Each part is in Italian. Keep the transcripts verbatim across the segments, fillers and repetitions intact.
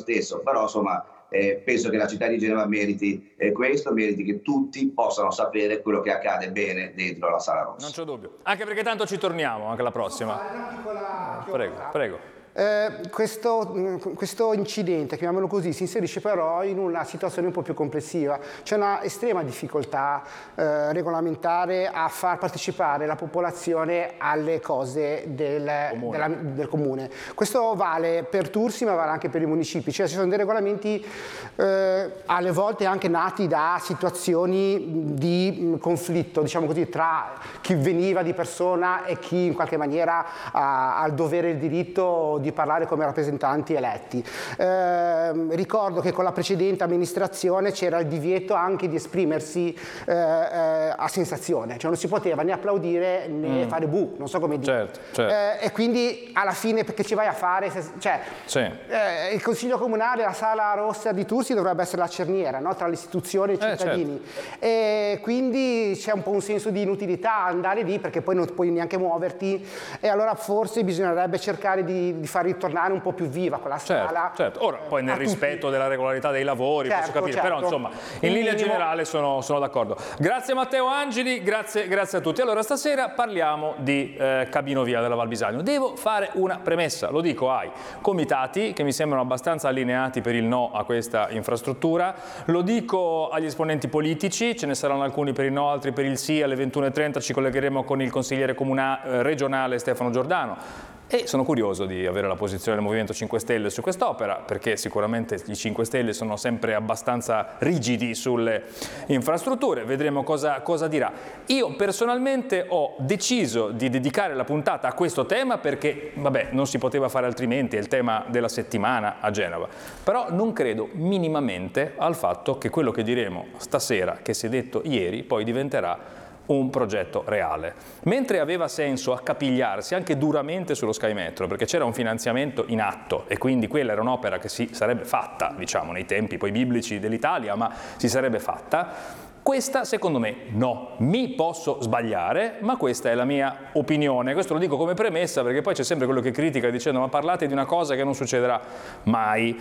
stesso, però insomma eh, penso che la città di Genova meriti eh, questo, meriti che tutti possano sapere quello che accade bene dentro la Sala Rossa. Non c'è dubbio, anche perché tanto ci torniamo anche la prossima. Prego, prego. Eh, questo, questo incidente, chiamiamolo così, si inserisce però in una situazione un po' più complessiva. C'è una estrema difficoltà eh, regolamentare a far partecipare la popolazione alle cose del comune. Della, del comune. Questo vale per Tursi ma vale anche per i municipi, cioè ci sono dei regolamenti eh, alle volte anche nati da situazioni di conflitto, diciamo così, tra chi veniva di persona e chi in qualche maniera ha, ha il dovere e il diritto di parlare come rappresentanti eletti. Eh, ricordo che con la precedente amministrazione c'era il divieto anche di esprimersi eh, eh, a sensazione, cioè non si poteva né applaudire né mm. fare bu, non so come dire. Certo, certo. Eh, e quindi alla fine perché ci vai a fare? Se, cioè, sì. eh, il Consiglio Comunale, la Sala Rossa di Tursi dovrebbe essere la cerniera, no? Tra le istituzioni e i cittadini. Eh, certo. E quindi c'è un po' un senso di inutilità andare lì perché poi non puoi neanche muoverti e allora forse bisognerebbe cercare di, di far ritornare un po' più viva quella sala. Certo, certo. Ora, poi nel rispetto tutti. della regolarità dei lavori, certo, posso capire, certo. Però insomma, in linea generale sono, sono d'accordo. Grazie Matteo Angeli, grazie, grazie a tutti. Allora, stasera parliamo di eh, Cabinovia della Val Bisagno. Devo fare una premessa, lo dico ai comitati che mi sembrano abbastanza allineati per il no a questa infrastruttura, lo dico agli esponenti politici, ce ne saranno alcuni per il no, altri per il sì. Alle ventuno e trenta ci collegheremo con il consigliere comunale, eh, regionale Stefano Giordano. E sono curioso di avere la posizione del Movimento cinque Stelle su quest'opera, perché sicuramente i cinque Stelle sono sempre abbastanza rigidi sulle infrastrutture, vedremo cosa, cosa dirà. Io personalmente ho deciso di dedicare la puntata a questo tema perché, vabbè, non si poteva fare altrimenti, è il tema della settimana a Genova, però non credo minimamente al fatto che quello che diremo stasera, che si è detto ieri, poi diventerà un progetto reale. Mentre aveva senso accapigliarsi anche duramente sullo Sky Metro, perché c'era un finanziamento in atto e quindi quella era un'opera che si sarebbe fatta, diciamo, nei tempi poi biblici dell'Italia, ma si sarebbe fatta, questa secondo me no. Mi posso sbagliare, ma questa è la mia opinione. Questo lo dico come premessa perché poi c'è sempre quello che critica dicendo ma parlate di una cosa che non succederà mai.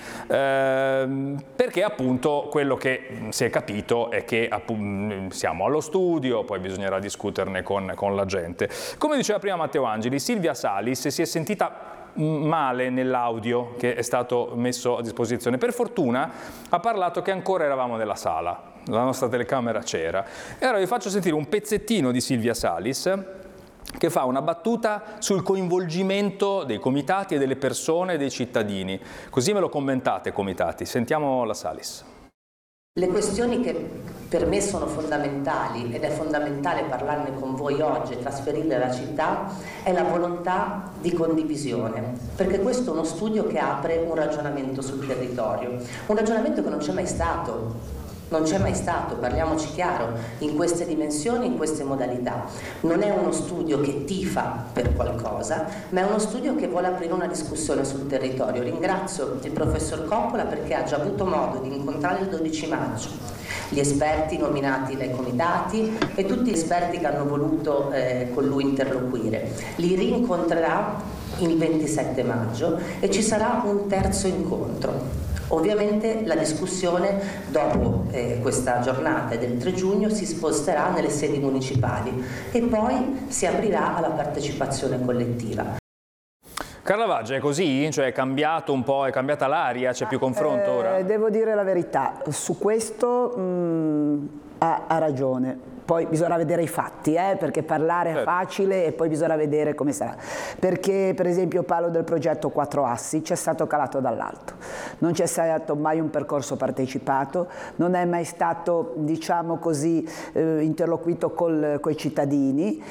Ehm, perché appunto quello che si è capito è che appunto, siamo allo studio, poi bisognerà discuterne con, con la gente. Come diceva prima Matteo Angeli, Silvia Salis si è sentita male nell'audio che è stato messo a disposizione. Per fortuna ha parlato che ancora eravamo nella sala, la nostra telecamera c'era. E allora vi faccio sentire un pezzettino di Silvia Salis che fa una battuta sul coinvolgimento dei comitati e delle persone e dei cittadini. Così me lo commentate, comitati. Sentiamo la Salis. Le questioni che per me sono fondamentali, ed è fondamentale parlarne con voi oggi e trasferirle alla città, è la volontà di condivisione, perché questo è uno studio che apre un ragionamento sul territorio, un ragionamento che non c'è mai stato. Non c'è mai stato, parliamoci chiaro, in queste dimensioni, in queste modalità. Non è uno studio che tifa per qualcosa, ma è uno studio che vuole aprire una discussione sul territorio. Ringrazio il professor Coppola perché ha già avuto modo di incontrare il dodici maggio gli esperti nominati dai comitati e tutti gli esperti che hanno voluto eh, con lui interloquire. Li rincontrerà il ventisette maggio e ci sarà un terzo incontro. Ovviamente la discussione dopo eh, questa giornata del tre giugno si sposterà nelle sedi municipali e poi si aprirà alla partecipazione collettiva. Carla Vaggia, è così? Cioè è cambiato un po', è cambiata l'aria, c'è più confronto ora? Eh, devo dire la verità, su questo mh, ha, ha ragione. Poi bisogna vedere i fatti, eh, perché parlare è facile e poi bisogna vedere come sarà. Perché per esempio parlo del progetto Quattro Assi, c'è stato calato dall'alto, non c'è stato mai un percorso partecipato, non è mai stato, diciamo così, eh, interloquito con i cittadini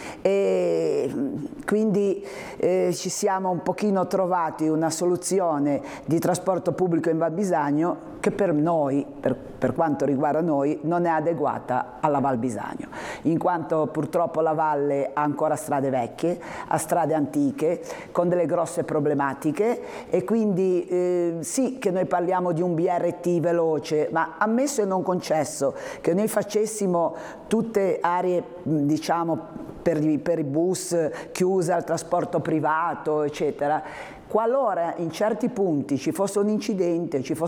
e quindi eh, ci siamo un pochino trovati una soluzione di trasporto pubblico in Val Bisagno che per noi, per, per quanto riguarda noi, non è adeguata alla Val Bisagno, in quanto purtroppo la valle ha ancora strade vecchie, ha strade antiche, con delle grosse problematiche e quindi eh, sì che noi parliamo di un B R T veloce, ma ammesso e non concesso che noi facessimo tutte aree, diciamo, per i, per i bus chiuse al trasporto privato, eccetera, qualora in certi punti ci fosse un incidente, ci fosse